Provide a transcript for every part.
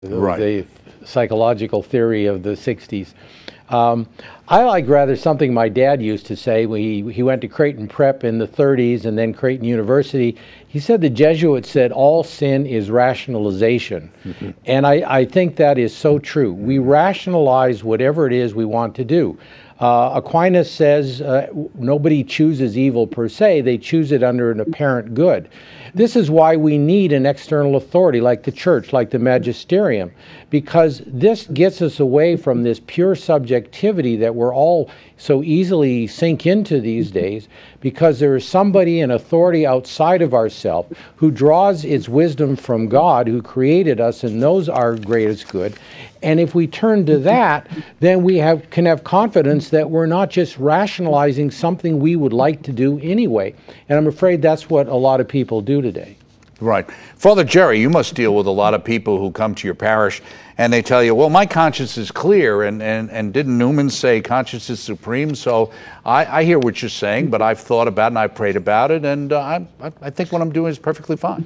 Right. the psychological theory of the 60s. I like rather something my dad used to say when he went to Creighton Prep in the 30s and then Creighton University. He said the Jesuits said all sin is rationalization. And I think that is so true. We rationalize whatever it is we want to do. Aquinas says nobody chooses evil per se, they choose it under an apparent good. This is why we need an external authority like the church, like the magisterium, because this gets us away from this pure subjectivity that we're all so easily sink into these days, because there is somebody, an authority outside of ourselves, who draws its wisdom from God, who created us and knows our greatest good. And if we turn to that, then we can have confidence that we're not just rationalizing something we would like to do anyway. And I'm afraid that's what a lot of people do today. Right. Father Jerry, you must deal with a lot of people who come to your parish and they tell you, well, my conscience is clear, and didn't Newman say conscience is supreme? So I hear what you're saying, but I've thought about it and I've prayed about it, and I think what I'm doing is perfectly fine.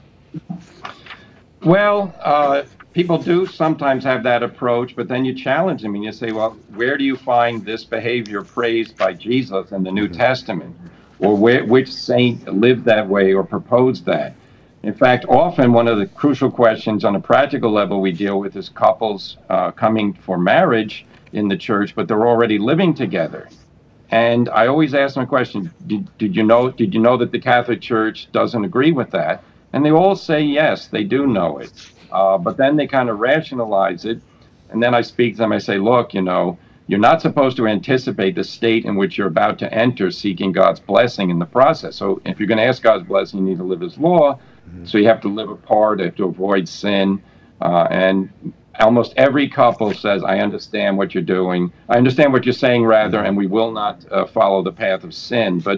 Well, people do sometimes have that approach, but then you challenge them and you say, well, where do you find this behavior praised by Jesus in the New Testament? Or which saint lived that way or proposed that? In fact, often one of the crucial questions on a practical level we deal with is couples coming for marriage in the church, but they're already living together. And I always ask them a question, did you know that the Catholic Church doesn't agree with that? And they all say yes, they do know it. But then they kind of rationalize it. And then I speak to them, I say, look, you're not supposed to anticipate the state in which you're about to enter seeking God's blessing in the process. So if you're going to ask God's blessing, you need to live his law. So you have to live apart, you have to avoid sin. And almost every couple says, I understand what you're doing. I understand what you're saying, rather, and we will not follow the path of sin. But,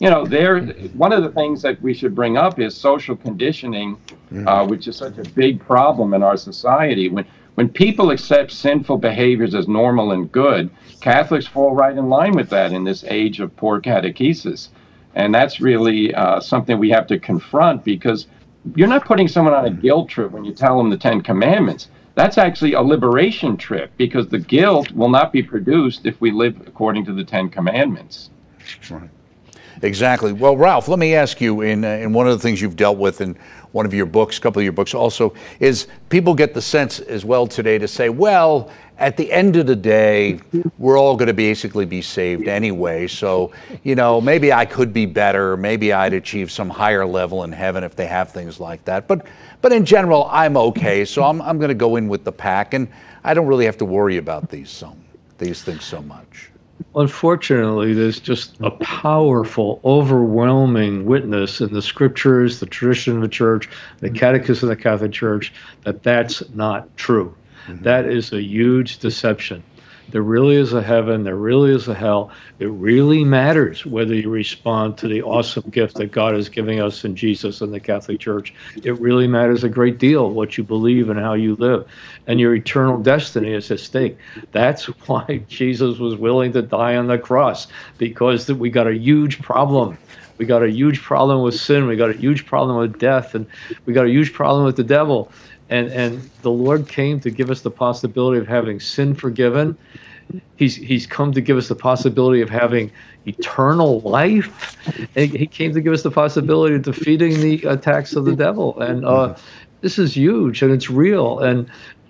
one of the things that we should bring up is social conditioning, which is such a big problem in our society. When people accept sinful behaviors as normal and good, Catholics fall right in line with that in this age of poor catechesis. And that's really something we have to confront, because you're not putting someone on a guilt trip when you tell them the Ten Commandments. That's actually a liberation trip, because the guilt will not be produced if we live according to the Ten Commandments. Right. Exactly. Well, Ralph, let me ask you, in one of the things you've dealt with in one of your books, a couple of your books also, is people get the sense as well today to say, well, at the end of the day, we're all going to basically be saved anyway. So, maybe I could be better. Maybe I'd achieve some higher level in heaven if they have things like that. But in general, I'm okay. So I'm going to go in with the pack, and I don't really have to worry about these things so much. Unfortunately, there's just a powerful, overwhelming witness in the scriptures, the tradition of the church, the catechism of the Catholic Church, that's not true. Mm-hmm. That is a huge deception. There really is a heaven. There really is a hell. It really matters whether you respond to the awesome gift that God is giving us in Jesus and the Catholic Church. It really matters a great deal what you believe and how you live. And your eternal destiny is at stake. That's why Jesus was willing to die on the cross, because we got a huge problem. We got a huge problem with sin. We got a huge problem with death. And we got a huge problem with the devil. And the Lord came to give us the possibility of having sin forgiven. He's come to give us the possibility of having eternal life. And he came to give us the possibility of defeating the attacks of the devil. And this is huge, and it's real. And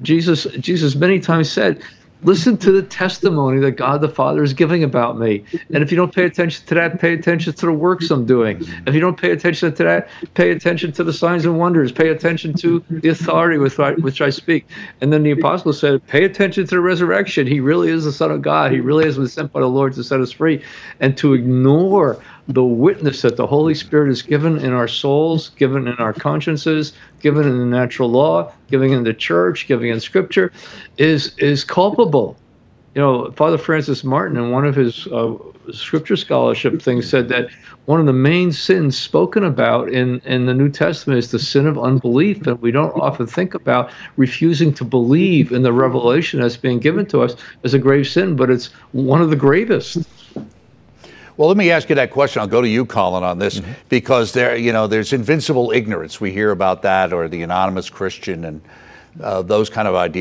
Jesus many times said, listen to the testimony that God the Father is giving about me. And if you don't pay attention to that, pay attention to the works I'm doing. If you don't pay attention to that, pay attention to the signs and wonders. Pay attention to the authority with which I speak. And then the apostle said, pay attention to the resurrection. He really is the Son of God. He really has been sent by the Lord to set us free. And to ignore the witness that the Holy Spirit is given in our souls, given in our consciences, given in the natural law, given in the church, given in Scripture, is culpable. Father Francis Martin, in one of his Scripture scholarship things, said that one of the main sins spoken about in the New Testament is the sin of unbelief, and we don't often think about refusing to believe in the revelation that's being given to us as a grave sin, but it's one of the gravest. Well, let me ask you that question. I'll go to you, Colin, on this, because there's invincible ignorance. We hear about that, or the anonymous Christian, and those kind of ideas.